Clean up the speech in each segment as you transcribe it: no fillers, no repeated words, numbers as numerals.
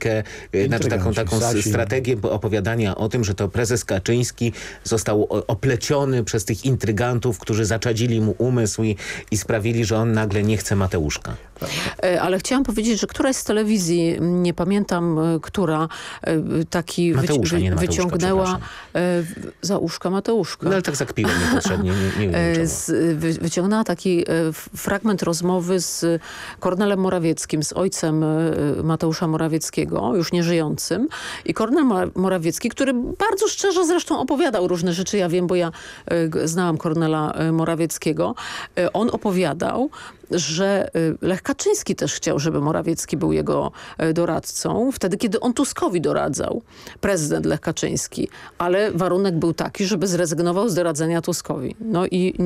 bajkę, znaczy taką strategię opowiadania o tym, że to prezes Kaczyński został opleciony przez tych intrygantów, którzy zaczadzili mu umysł i sprawili, że on nagle nie chce Mateuszka. Ale chciałam powiedzieć, że któraś z telewizji, nie pamiętam która, taki wyciągnęła za uszka Mateuszka. No ale tak zakpiłem niepotrzebnie. Wyciągnęła taki fragment rozmowy z Kornelem Morawieckim, z ojcem Mateusza Morawieckiego, już nieżyjącym. I Kornel Morawiecki, który bardzo szczerze zresztą opowiadał różne rzeczy, ja wiem, bo ja znałam Kornela Morawieckiego. On opowiadał, że Lech Kaczyński też chciał, żeby Morawiecki był jego doradcą, wtedy kiedy on Tuskowi doradzał, prezydent Lech Kaczyński, ale warunek był taki, żeby zrezygnował z doradzenia Tuskowi. No i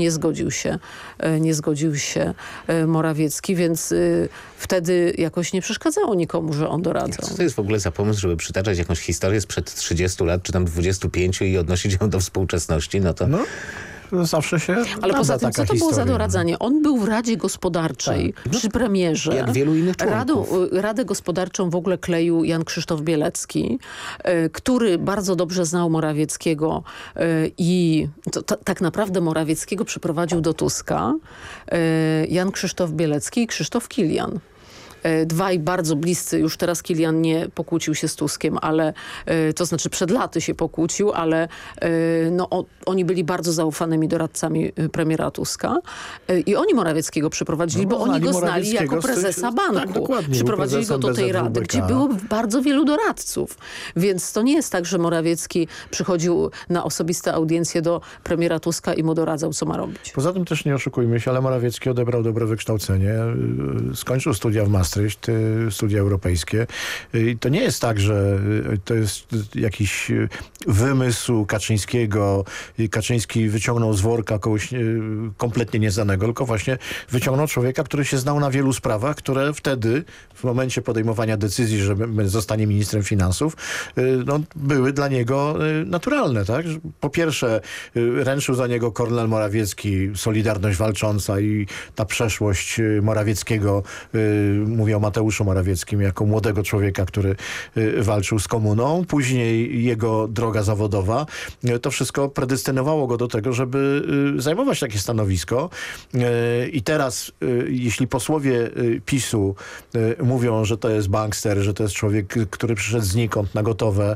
nie zgodził się Morawiecki, więc wtedy jakoś nie przeszkadzało nikomu, że on doradzał. Co to jest w ogóle za pomysł, żeby przytaczać jakąś historię sprzed 30 lat, czy tam 25 i odnosić ją do współczesności? No to... Zawsze się Ale poza tym, co to było za historia. doradzanie? On był w Radzie Gospodarczej przy premierze. Jak wielu innych członków. Radę Gospodarczą w ogóle kleił Jan Krzysztof Bielecki, który bardzo dobrze znał Morawieckiego i tak naprawdę Morawieckiego przyprowadził do Tuska Jan Krzysztof Bielecki i Krzysztof Kilian. Dwaj bardzo bliscy, już teraz Kilian nie pokłócił się z Tuskiem, ale to znaczy przed laty się pokłócił, ale oni byli bardzo zaufanymi doradcami premiera Tuska i oni Morawieckiego przyprowadzili, bo oni go znali jako prezesa banku. Tak, przyprowadzili go do tej rady, gdzie było bardzo wielu doradców. Więc to nie jest tak, że Morawiecki przychodził na osobiste audiencje do premiera Tuska i mu doradzał, co ma robić. Poza tym też nie oszukujmy się, ale Morawiecki odebrał dobre wykształcenie. Skończył studia w Maastricht, studia europejskie. I to nie jest tak, że to jest jakiś wymysł Kaczyńskiego i Kaczyński wyciągnął z worka kogoś kompletnie nieznanego, tylko właśnie wyciągnął człowieka, który się znał na wielu sprawach, które wtedy, w momencie podejmowania decyzji, że zostanie ministrem finansów, były dla niego naturalne. Tak? Po pierwsze, ręczył za niego Kornel Morawiecki, Solidarność Walcząca i ta przeszłość Morawieckiego, mówię o Mateuszu Morawieckim jako młodego człowieka, który walczył z komuną. Później jego droga zawodowa. To wszystko predestynowało go do tego, żeby zajmować takie stanowisko. I teraz, jeśli posłowie PiS-u mówią, że to jest bankster, że to jest człowiek, który przyszedł znikąd na gotowe,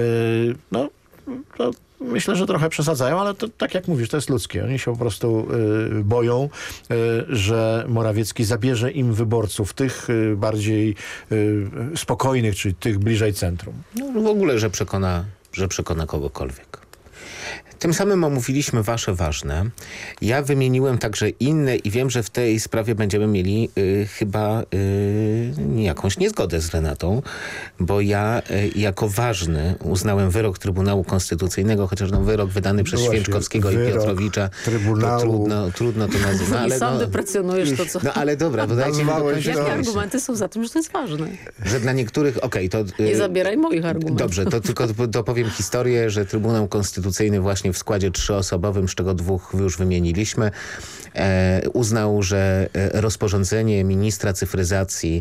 to myślę, że trochę przesadzają, ale to tak jak mówisz, to jest ludzkie. Oni się po prostu boją, że Morawiecki zabierze im wyborców, tych bardziej spokojnych, czyli tych bliżej centrum. No, w ogóle, że przekona kogokolwiek. Tym samym omówiliśmy wasze ważne. Ja wymieniłem także inne i wiem, że w tej sprawie będziemy mieli chyba jakąś niezgodę z Renatą, bo ja jako ważny uznałem wyrok Trybunału Konstytucyjnego, chociaż wyrok wydany przez Święczkowskiego i Piotrowicza. Trudno to nazywać. No, ale sam deprecjonujesz to, co... No ale dobra, bo dajcie mi dokończyć. Jakie argumenty są za tym, że to jest ważne? Że dla niektórych, to... Nie zabieraj moich argumentów. Dobrze, to tylko dopowiem historię, że Trybunał Konstytucyjny właśnie w składzie 3-osobowym, z czego 2 już wymieniliśmy, uznał, że rozporządzenie ministra cyfryzacji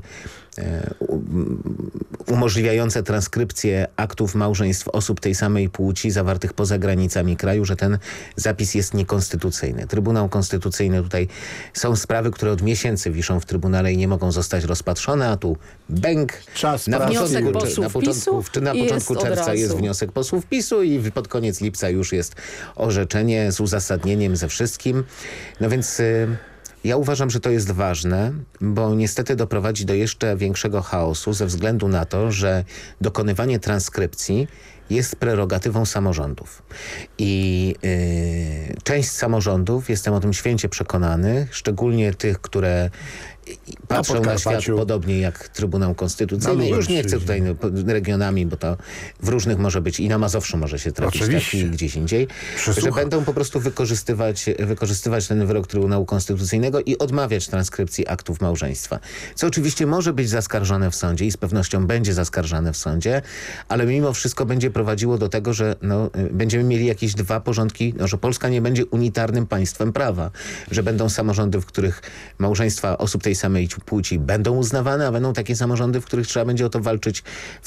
umożliwiające transkrypcję aktów małżeństw osób tej samej płci zawartych poza granicami kraju, że ten zapis jest niekonstytucyjny. Trybunał Konstytucyjny, tutaj są sprawy, które od miesięcy wiszą w Trybunale i nie mogą zostać rozpatrzone, a tu bęk. Na początku czerwca jest wniosek posłów PiS-u i pod koniec lipca już jest orzeczenie z uzasadnieniem ze wszystkim. No więc... Ja uważam, że to jest ważne, bo niestety doprowadzi do jeszcze większego chaosu ze względu na to, że dokonywanie transkrypcji jest prerogatywą samorządów. I część samorządów, jestem o tym święcie przekonany, szczególnie tych, które patrzą na świat podobnie jak Trybunał Konstytucyjny. Już nie chcę tutaj regionami, bo to w różnych może być i na Mazowszu może się trafić taki gdzieś indziej, że będą po prostu wykorzystywać ten wyrok Trybunału Konstytucyjnego i odmawiać transkrypcji aktów małżeństwa. Co oczywiście może być zaskarżone w sądzie i z pewnością będzie zaskarżane w sądzie, ale mimo wszystko będzie prowadziło do tego, że będziemy mieli jakieś 2 porządki, że Polska nie będzie unitarnym państwem prawa, że będą samorządy, w których małżeństwa osób tej samej płci będą uznawane, a będą takie samorządy, w których trzeba będzie o to walczyć